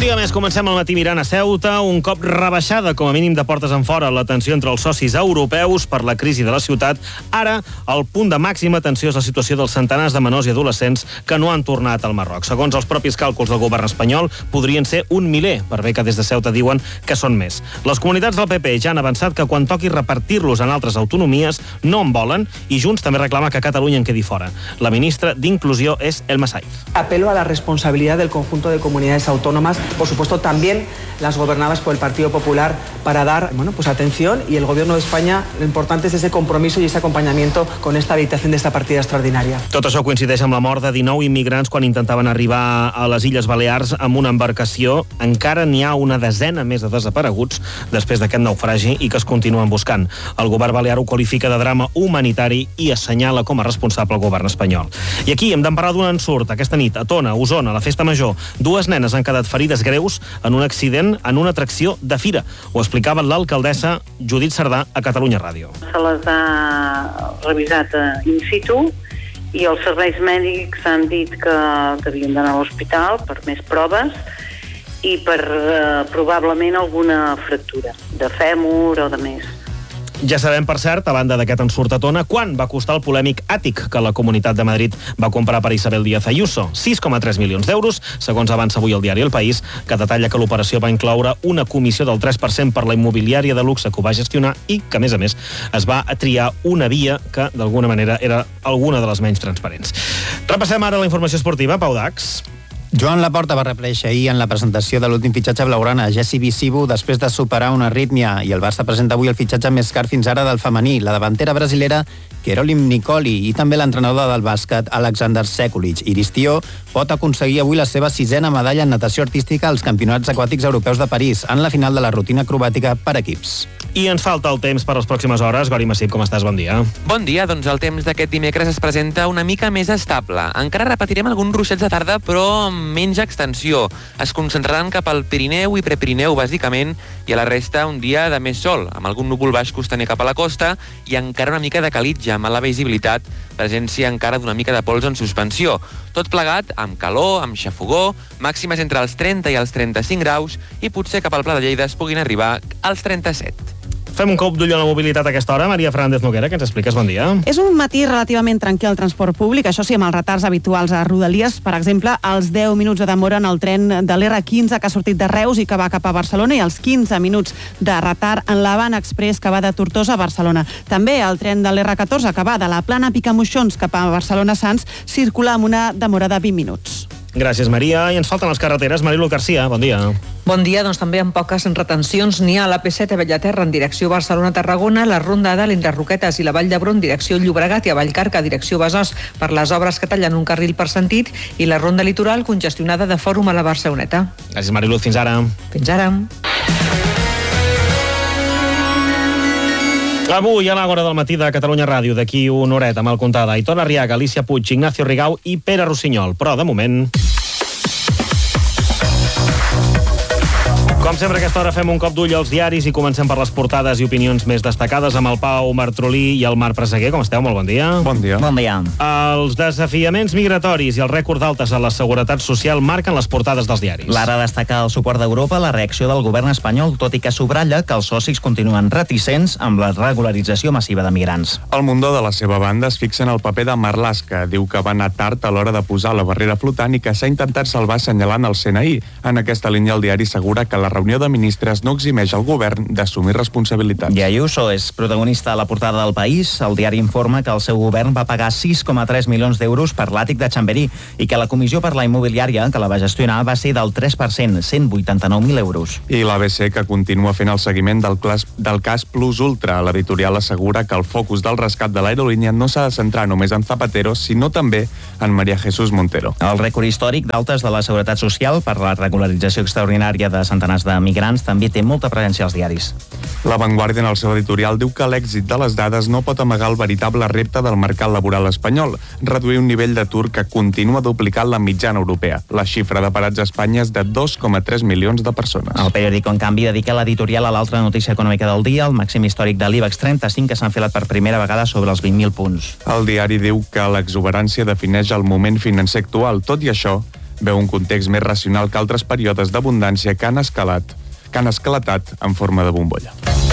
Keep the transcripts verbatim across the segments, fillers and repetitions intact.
dia més, comencem el matí mirant a Ceuta. Un cop rebaixada, com a mínim de portes en fora, la tensió entre els socis europeus per la crisi de la ciutat. Ara, el punt de màxima tensió és la situació dels centenars de menors i adolescents que no han tornat al Marroc. Segons els propis càlculs del govern espanyol, podrien ser un miler, per bé que des de Ceuta diuen que són més. Les comunitats del P P ja han avançat que quan toqui repartir-los en altres autonomies no en volen, i Junts també reclama que Catalunya en quedi fora. La ministra d'Inclusió és Elma Saiz. Apelo a la responsabilidad del conjunto de comunidades autónomas, por supuesto también las gobernadas por el Partido Popular, para dar bueno, pues atención, y el Gobierno de España, lo importante es ese compromiso y ese acompañamiento con esta habilitación de esta partida extraordinaria. Tot això coincideix amb la mort de dinou immigrants quan intentaven arribar a les Illes Balears amb una embarcació. Encara n'hi ha una desena més de desapareguts després d'aquest naufragi i que es continuen buscant. El govern balear ho qualifica de drama humanitari i assenyala com a responsable el govern espanyol. I aquí hem d'en parlar d'un ensurt. Aquesta nit, a Tona, Osona, a la Festa Major, dues nenes han quedat ferides greus en un accident en una atracció de fira. Ho explicava l'alcaldessa Judit Cerdà a Catalunya Ràdio. Se les ha revisat in situ i els serveis mèdics han dit que havien d'anar a l'hospital per més proves i per eh, probablement alguna fractura de fèmur o de més. Ja sabem, per cert, a banda d'aquest ensurt a Tona, quan va costar el polèmic àtic que la Comunitat de Madrid va comprar per Isabel Díaz Ayuso. sis coma tres milions d'euros, segons avança avui el diari El País, que detalla que l'operació va incloure una comissió del tres per cent per la immobiliària de luxe que ho va gestionar i que, a més a més, es va triar una via que, d'alguna manera, era alguna de les menys transparents. Repassem ara la informació esportiva. Pau Dax. Joan Laporta va reaparèixer ahir en la presentació de l'últim fitxatge blaugrana, Jessi Visibu, després de superar una arrítmia, i el Barça presenta avui el fitxatge més car fins ara del femení, la davantera brasilera Kerolim Nicoli, i també l'entrenador del bàsquet Alexander Sekulic. Iris Tió pot aconseguir avui la seva sisena medalla en natació artística als Campionats Aquàtics Europeus de París, en la final de la rutina acrobàtica per equips. I ens falta el temps per les pròximes hores. Gori Massip, com estàs? Bon dia. Bon dia, doncs el temps d'aquest dimecres es presenta una mica més estable. Encara repetirem alguns ruixats de tarda, però amb menys extensió. Es concentraran cap al Pirineu i Prepirineu, bàsicament, i a la resta un dia de més sol, amb algun núvol baix costaner cap a la costa i encara una mica de calitja, amb la visibilitat, presència encara d'una mica de pols en suspensió. Tot plegat amb calor, amb xafogó, màximes entre els trenta i els trenta-cinc graus, i potser cap al Pla de Lleida es puguin arribar als trenta-set. Fem un cop d'ull a la mobilitat a aquesta hora. Maria Fernández Noguera, que ens expliques? Bon dia. És un matí relativament tranquil al transport públic, això sí, amb els retards habituals a Rodalies. Per exemple, els deu minuts de demora en el tren de l'R quinze que ha sortit de Reus i que va cap a Barcelona, i els quinze minuts de retard en l'Havana Express que va de Tortosa a Barcelona. També el tren de l'R catorze que va de la Plana Picamoixons cap a Barcelona-Sants circula amb una demora de vint minuts. Gràcies, Maria. I ens falten les carreteres. Marilu Garcia, bon dia. Bon dia, doncs també amb poques retencions. N'hi ha a la P set a Bellaterra en direcció Barcelona-Tarragona, la Ronda d'Adal entre Roquetes i la Vall d'Hebron direcció Llobregat, i a Vallcarca direcció Besòs per les obres que tallen un carril per sentit, i la Ronda Litoral congestionada de Fòrum a la Barceloneta. Gràcies, Marilu. Fins ara. Fins ara. Avui, a l'Àgora del matí de Catalunya Ràdio, d'aquí una horeta, mal comptada, Aitor Arriaga, Alicia Puig, Ignacio Rigau i Pere Rossinyol. Però, de moment... Com sempre, a aquesta hora fem un cop d'ull als diaris i comencem per les portades i opinions més destacades amb el Pau Martrolí i el Marc Preseguer. Com esteu? Molt bon dia. Bon dia. Bon dia. Els desafiaments migratoris i el rècord d'altes a la seguretat social marquen les portades dels diaris. L'Ara destaca el suport d'Europa a la reacció del govern espanyol, tot i que subratlla que els socis continuen reticents amb la regularització massiva de migrants. El Mundo, de la seva banda, es fixa en el paper de Marlaska. Diu que va anar tard a l'hora de posar la barrera flotant i que s'ha intentat salvar assenyalant el C N I. En aquesta línia, el diari assegura que la reunió de ministres no eximeix el govern d'assumir responsabilitats. I Ayuso és protagonista a la portada del País. El diari informa que el seu govern va pagar sis coma tres milions d'euros per l'àtic de Chamberí i que la comissió per la immobiliària que la va gestionar va ser del tres per cent, cent vuitanta-nou mil euros. I l'A B C, que continua fent el seguiment del, clas, del cas Plus Ultra. L'editorial assegura que el focus del rescat de l'aerolínia no s'ha de centrar només en Zapatero, sinó també en María Jesús Montero. El rècord històric d'altes de la Seguretat Social per la regularització extraordinària de centenars de migrants també té molta presència als diaris. La Vanguardia, en el seu editorial, diu que l'èxit de les dades no pot amagar el veritable repte del mercat laboral espanyol, reduir un nivell d'atur que continua duplicant la mitjana europea. La xifra de parats a Espanya és de dos coma tres milions de persones. El periòdico, en canvi, dedica l'editorial a l'altra notícia econòmica del dia, el màxim històric de l'IBEX trenta-cinc, que s'ha enfilat per primera vegada sobre els vint mil punts. El diari diu que l'exuberància defineix el moment financer actual. Tot i això, Veu un context més racional que altres períodes d'abundància que han escalat, que han esclatat en forma de bombolla.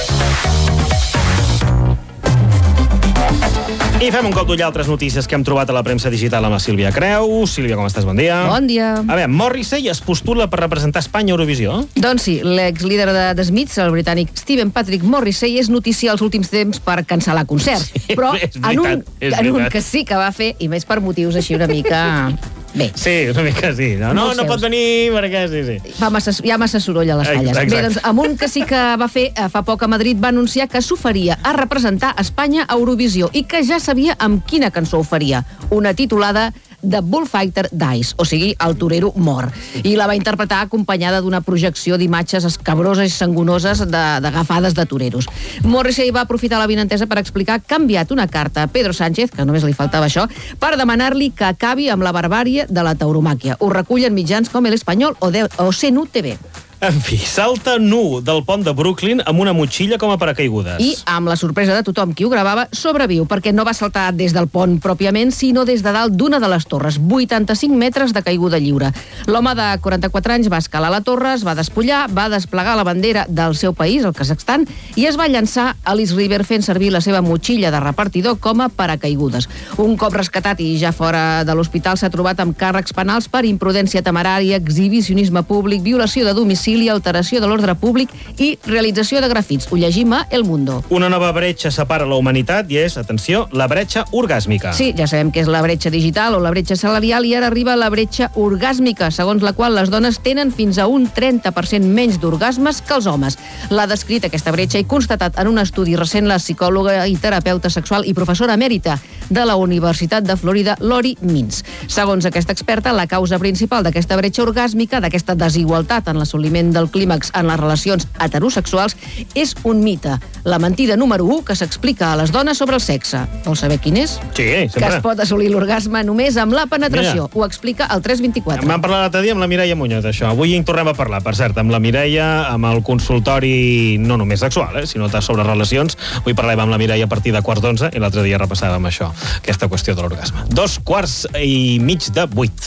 I fem un cop d'ull a altres notícies que hem trobat a la premsa digital amb la Sílvia Creu. Sílvia, com estàs? Bon dia. Bon dia. A veure, Morrissey es postula per representar Espanya a Eurovisió? Doncs sí, l'ex-líder de The Smiths, el britànic Stephen Patrick Morrissey, és notícia als últims temps per cancel·lar concerts. Sí, però és veritat, en, un, és en un veritat. que sí que va fer, i més per motius així una mica... Bé. Sí, una mica sí. No, no, no pot venir perquè sí, sí. Fa massa, hi ha massa soroll a les falles. Exacte. Bé, doncs, amb un que sí que va fer eh, fa poc a Madrid, va anunciar que s'oferia a representar Espanya a Eurovisió i que ja sabia amb quina cançó ho faria. Una titulada The Bullfighter Dies, o sigui, el torero mor. I la va interpretar acompanyada d'una projecció d'imatges escabroses i sangonoses d'agafades de, de toreros. Morrissey va aprofitar la vinentesa per explicar que ha enviat una carta a Pedro Sánchez, que només li faltava això, per demanar-li que acabi amb la barbàrie de la tauromàquia. Ho recullen mitjans com El Espanyol o, de, o C N U T V. En fi, salta nu del pont de Brooklyn amb una motxilla com a paracaigudes. I, amb la sorpresa de tothom qui ho gravava, sobreviu, perquè no va saltar des del pont pròpiament, sinó des de dalt d'una de les torres, vuitanta-cinc metres de caiguda lliure. L'home de quaranta-quatre anys va escalar la torre, es va despullar, va desplegar la bandera del seu país, el Kazakhstan, i es va llançar a l'East River fent servir la seva motxilla de repartidor com a paracaigudes. Un cop rescatat i ja fora de l'hospital s'ha trobat amb càrrecs penals per imprudència temerària, exhibicionisme públic, violació de domicili, alteració de l'ordre públic i realització de grafits. Ho llegim a El Mundo. Una nova bretxa separa la humanitat i és, atenció, la bretxa orgàsmica. Sí, ja sabem que és la bretxa digital o la bretxa salarial i ara arriba la bretxa orgàsmica, segons la qual les dones tenen fins a un trenta per cent menys d'orgasmes que els homes. L'ha descrit aquesta bretxa i constatat en un estudi recent la psicòloga i terapeuta sexual i professora emèrita de la Universitat de Florida, Lori Mintz. Segons aquesta experta, la causa principal d'aquesta bretxa orgàsmica, d'aquesta desigualtat en l'assoliment del clímax en les relacions heterosexuals, és un mite. La mentida número u que s'explica a les dones sobre el sexe. Vols saber quin és? Sí, sempre. Que es pot assolir l'orgasme només amb la penetració. Mira. Ho explica el tres vint-i-quatre. En vam parlar l'altre dia amb la Mireia Muñoz, això. Avui en tornem a parlar, per cert, amb la Mireia, amb el consultori no només sexual, eh, sinó sobre relacions. Avui parlàvem amb la Mireia a partir de quarts d'onze i l'altre dia repassàvem això, aquesta qüestió de l'orgasme. Dos quarts i mig de vuit.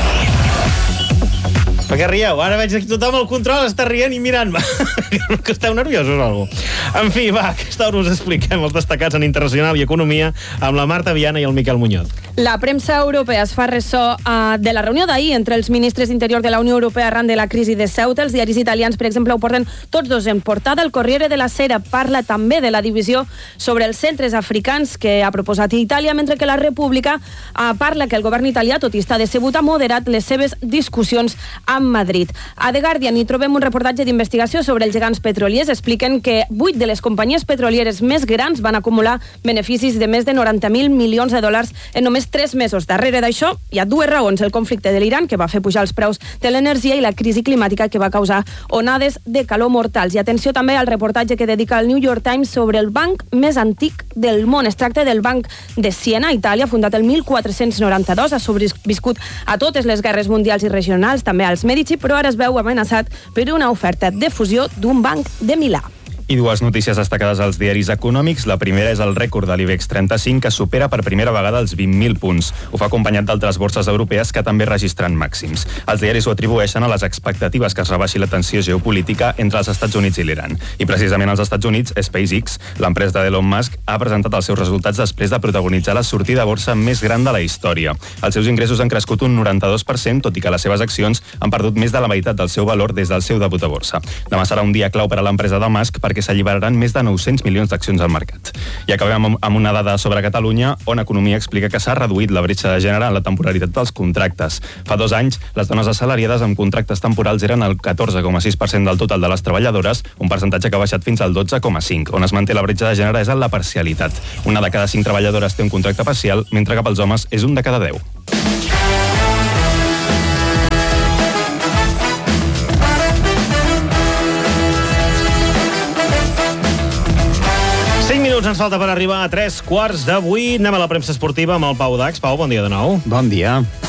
Per què rieu? Ara veig que tothom al control està rient i mirant-me. Que esteu nerviosos o alguna cosa? En fi, va, aquesta hora us expliquem els destacats en internacional i economia amb la Marta Viana i el Miquel Muñoz. La premsa europea es fa ressò uh, de la reunió d'ahir entre els ministres d'interior de la Unió Europea arran de la crisi de Ceuta. Els diaris italians, per exemple, ho porten tots dos en portada. El Corriere della Sera parla també de la divisió sobre els centres africans que ha proposat Itàlia, mentre que la República uh, parla que el govern italià, tot i estar decebut, ha moderat les seves discussions amb Madrid. A The Guardian hi trobem un reportatge d'investigació sobre els gegants petroliers. Expliquen que vuit de les companyies petrolieres més grans van acumular beneficis de més de noranta mil milions de dòlars en només tres mesos. Darrere d'això hi ha dues raons: el conflicte de l'Iran, que va fer pujar els preus de l'energia, i la crisi climàtica, que va causar onades de calor mortals. I atenció també al reportatge que dedica el New York Times sobre el banc més antic del món. Es tracta del Banc de Siena, a Itàlia, fundat el mil quatre-cents noranta-dos. Ha sobreviscut a totes les guerres mundials i regionals, també als Medici, però ara es veu amenaçat per una oferta de fusió d'un banc de Milà. I dues notícies destacades als diaris econòmics. La primera és el rècord de l'IBEX trenta-cinc, que supera per primera vegada els vint mil punts. Ho fa acompanyat d'altres borses europees que també registren màxims. Els diaris ho atribueixen a les expectatives que es rebaixi la tensió geopolítica entre els Estats Units i l'Iran. I precisament als Estats Units, SpaceX, l'empresa d'Elon Musk, ha presentat els seus resultats després de protagonitzar la sortida a borsa més gran de la història. Els seus ingressos han crescut un noranta-dos per cent, tot i que les seves accions han perdut més de la meitat del seu valor des del seu debut a borsa. Demà serà un dia clau per a l'empresa de Musk perquè que s'alliberaran més de nou-cents milions d'accions al mercat. I acabem amb una dada sobre Catalunya, on Economia explica que s'ha reduït la bretxa de gènere en la temporalitat dels contractes. Fa dos anys, les dones assalariades amb contractes temporals eren el catorze coma sis per cent del total de les treballadores, un percentatge que ha baixat fins al dotze coma cinc. On es manté la bretxa de gènere és en la parcialitat. Una de cada cinc treballadores té un contracte parcial, mentre que pels homes és un de cada deu. Ens falta per arribar a tres quarts de vuit. Anem a la premsa esportiva amb el Pau Dax. Pau, bon dia de nou. Bon dia.